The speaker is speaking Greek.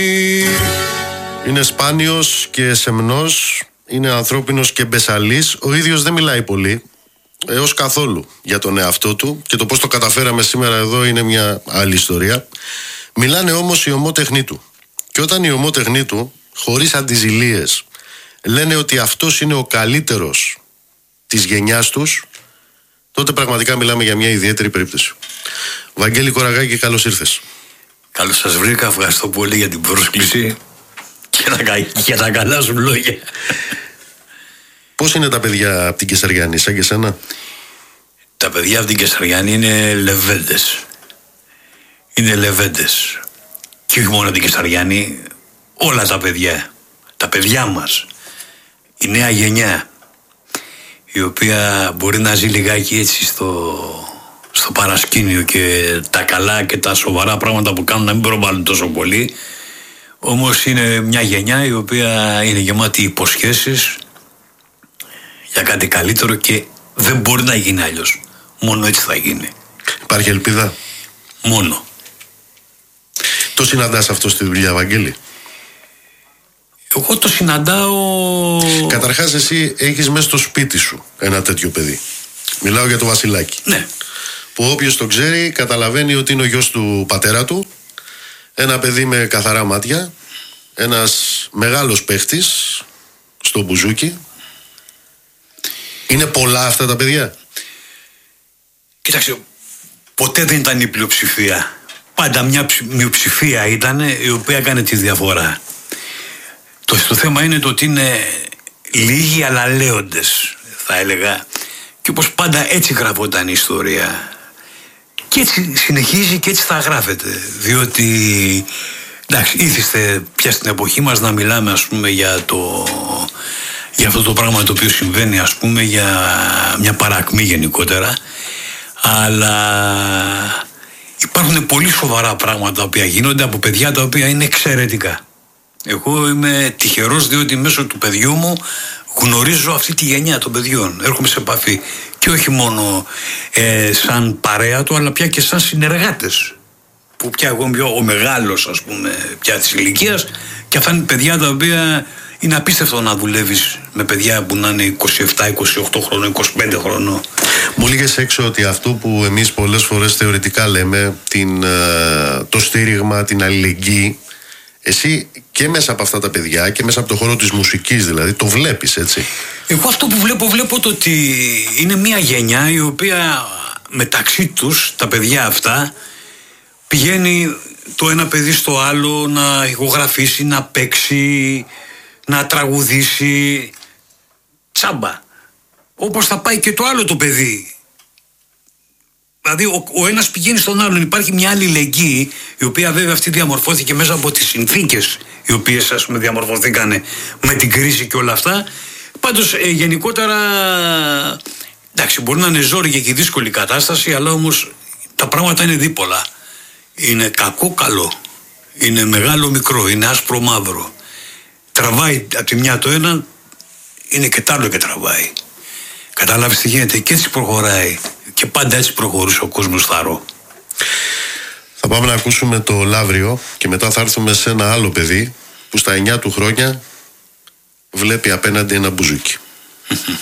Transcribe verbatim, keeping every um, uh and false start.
Είναι σπάνιος και σεμνός, είναι ανθρώπινος και μπεσαλής. Ο ίδιος δεν μιλάει πολύ, έως καθόλου, για τον εαυτό του, και το πώς το καταφέραμε σήμερα εδώ είναι μια άλλη ιστορία. Μιλάνε όμως οι ομότεχνοί του. Και όταν οι ομότεχνοί του, χωρίς αντιζηλίες, λένε ότι αυτός είναι ο καλύτερος της γενιάς τους, τότε πραγματικά μιλάμε για μια ιδιαίτερη περίπτωση. Βαγγέλη Κοραγάκη, καλώς ήρθες. Καλώς σας βρήκα, ευχαριστώ πολύ για την πρόσκληση και τα, και τα καλά σου λόγια. Πώς είναι τα παιδιά από την Κεσαριανή, σαν και σένα? Τα παιδιά από την Κεσαριανή είναι λεβέντες. Είναι λεβέντες. Και όχι μόνο την Κεσαριανή, όλα τα παιδιά. Τα παιδιά μας. Η νέα γενιά, η οποία μπορεί να ζει λιγάκι έτσι στο, στο παρασκήνιο και τα καλά και τα σοβαρά πράγματα που κάνουν να μην προβάλλουν τόσο πολύ. Όμως είναι μια γενιά η οποία είναι γεμάτη υποσχέσεις για κάτι καλύτερο και δεν μπορεί να γίνει αλλιώς. Μόνο έτσι θα γίνει. Υπάρχει ελπίδα? Μόνο. Το συναντάς αυτό στη δουλειά, Βαγγέλη? Εγώ το συναντάω... Καταρχάς, εσύ έχεις μέσα στο σπίτι σου ένα τέτοιο παιδί. Μιλάω για το Βασιλάκι. Ναι. Που όποιος το ξέρει καταλαβαίνει ότι είναι ο γιος του πατέρα του. Ένα παιδί με καθαρά μάτια. Ένας μεγάλος παίχτης στο μπουζούκι. Είναι πολλά αυτά τα παιδιά? Κοίταξε, ποτέ δεν ήταν η πλειοψηφία. Πάντα μια μειοψηφία ήταν η οποία έκανε τη διαφορά. Το, το θέμα είναι το ότι είναι λίγοι αλλά λέοντες, θα έλεγα. Και όπως πάντα έτσι γραφόταν η ιστορία. Και έτσι συνεχίζει και έτσι θα γράφεται. Διότι, εντάξει, ήθιστε πια στην εποχή μας να μιλάμε, ας πούμε, για, το, για αυτό το πράγμα το οποίο συμβαίνει, ας πούμε, για μια παρακμή γενικότερα. Αλλά υπάρχουν πολύ σοβαρά πράγματα τα οποία γίνονται από παιδιά τα οποία είναι εξαιρετικά. Εγώ είμαι τυχερός διότι μέσω του παιδιού μου γνωρίζω αυτή τη γενιά των παιδιών. Έρχομαι σε επαφή και όχι μόνο ε, σαν παρέα του, αλλά πια και σαν συνεργάτες. Που πια εγώ είμαι ο μεγάλος, ας πούμε, πια της ηλικίας, και αυτά είναι παιδιά τα οποία είναι απίστευτο να δουλεύεις με παιδιά που να είναι είκοσι επτά, είκοσι οκτώ χρονών, είκοσι πέντε χρονών. Μου λέγες έξω ότι αυτό που εμείς πολλές φορές θεωρητικά λέμε, την, το στήριγμα, την αλληλεγγύη, εσύ και μέσα από αυτά τα παιδιά και μέσα από το χώρο της μουσικής δηλαδή το βλέπεις, έτσι? Εγώ αυτό που βλέπω, βλέπω το ότι είναι μια γενιά η οποία μεταξύ τους, τα παιδιά αυτά, πηγαίνει το ένα παιδί στο άλλο να ηχογραφήσει, να παίξει, να τραγουδήσει τσάμπα. Όπως θα πάει και το άλλο το παιδί. Δηλαδή ο, ο ένας πηγαίνει στον άλλον. Υπάρχει μια άλλη αλληλεγγύη, η οποία βέβαια αυτή διαμορφώθηκε μέσα από τις συνθήκες οι οποίες, ας πούμε, διαμορφωθήκανε με την κρίση και όλα αυτά. Πάντως ε, γενικότερα, εντάξει, μπορεί να είναι ζόρικη και δύσκολη κατάσταση, αλλά όμως τα πράγματα είναι δίπολα. Είναι κακό καλό, είναι μεγάλο μικρό, είναι άσπρο μαύρο. Τραβάει από τη μια το ένα, είναι και τ' άλλο και τραβάει. Κατάλαβες τι γίνεται? Και έτσι προχωράει. Και πάντα έτσι προχωρούσε ο κόσμος, θαρώ. Θα πάμε να ακούσουμε το Λαύριο και μετά θα έρθουμε σε ένα άλλο παιδί που στα εννιά του χρόνια βλέπει απέναντι ένα μπουζούκι.